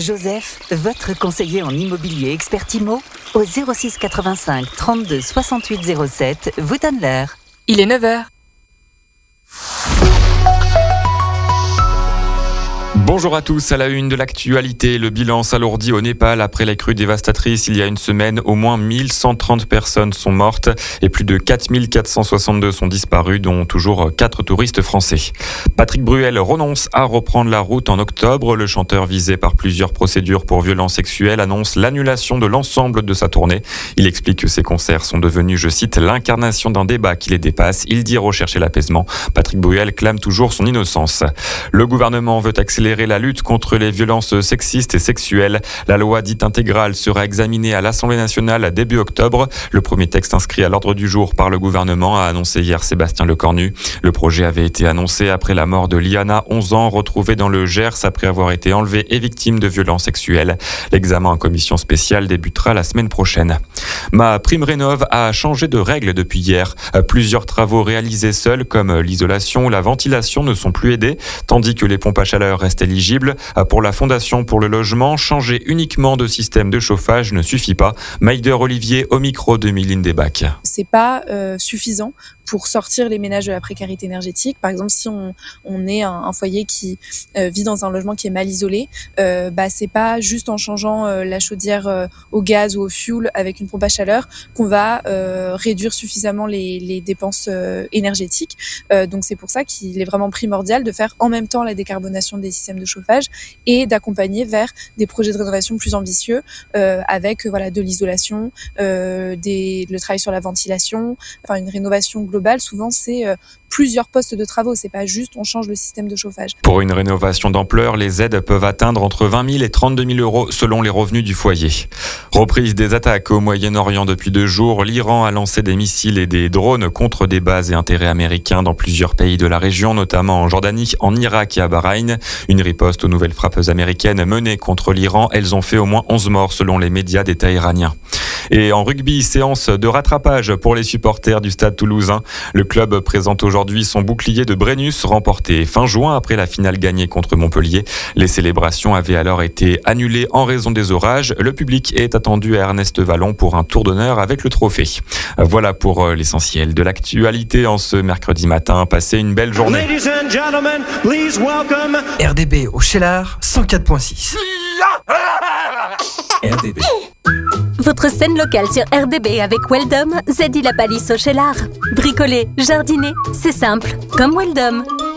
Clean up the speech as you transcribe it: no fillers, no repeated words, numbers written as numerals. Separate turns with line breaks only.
Joseph, votre conseiller en immobilier expert IMO, au 06 85 32 68 07, vous donne l'heure.
Il est 9h.
Bonjour à tous, à la une de l'actualité, le bilan s'alourdit au Népal après les crues dévastatrices. Il y a une semaine, au moins 1130 personnes sont mortes et plus de 4462 sont disparues, dont toujours 4 touristes français. Patrick Bruel renonce à reprendre la route en octobre. Le chanteur visé par plusieurs procédures pour violences sexuelles annonce l'annulation de l'ensemble de sa tournée. Il explique que ses concerts sont devenus, je cite, l'incarnation d'un débat qui les dépasse. Il dit rechercher l'apaisement. Patrick Bruel clame toujours son innocence. Le gouvernement veut accélérer la lutte contre les violences sexistes et sexuelles. La loi dite intégrale sera examinée à l'Assemblée nationale début octobre. Le premier texte inscrit à l'ordre du jour par le gouvernement, a annoncé hier Sébastien Lecornu. Le projet avait été annoncé après la mort de Liana, 11 ans, retrouvée dans le Gers après avoir été enlevée et victime de violences sexuelles. L'examen en commission spéciale débutera la semaine prochaine. MaPrimeRénov' a changé de règles depuis hier. Plusieurs travaux réalisés seuls, comme l'isolation ou la ventilation, ne sont plus aidés, tandis que les pompes à chaleur restent éligibles. Pour la Fondation pour le logement, changer uniquement de système de chauffage ne suffit pas. Maïder Olivier au micro de Mylène Desbacs.
C'est pas suffisant pour sortir les ménages de la précarité énergétique. Par exemple, si on est un foyer qui vit dans un logement qui est mal isolé, c'est pas juste en changeant la chaudière au gaz ou au fioul avec une pompe à chaleur qu'on va réduire suffisamment les dépenses énergétiques. Donc c'est pour ça qu'il est vraiment primordial de faire en même temps la décarbonation des systèmes de chauffage et d'accompagner vers des projets de rénovation plus ambitieux avec de l'isolation, le travail sur la ventilation, une rénovation globale. Souvent, c'est plusieurs postes de travaux. C'est pas juste on change le système de chauffage.
Pour une rénovation d'ampleur, les aides peuvent atteindre entre 20 000 et 32 000 euros selon les revenus du foyer. Reprise des attaques au Moyen-Orient depuis 2 jours. L'Iran a lancé des missiles et des drones contre des bases et intérêts américains dans plusieurs pays de la région, notamment en Jordanie, en Irak et à Bahreïn. Une riposte aux nouvelles frappes américaines menées contre l'Iran. Elles ont fait au moins 11 morts selon les médias d'État iraniens. Et en rugby, séance de rattrapage pour les supporters du Stade toulousain. Le club présente aujourd'hui son bouclier de Brennus remporté fin juin après la finale gagnée contre Montpellier. Les célébrations avaient alors été annulées en raison des orages. Le public est attendu à Ernest Vallon pour un tour d'honneur avec le trophée. Voilà pour l'essentiel de l'actualité en ce mercredi matin. Passez une belle journée.
Ladies and gentlemen, please welcome
RDB au Cheylard 104.6. RDB.
Votre scène locale sur RDB avec Weldom, Zeddy la Palisse au Cheylard. Bricoler, jardiner, c'est simple, comme Weldom.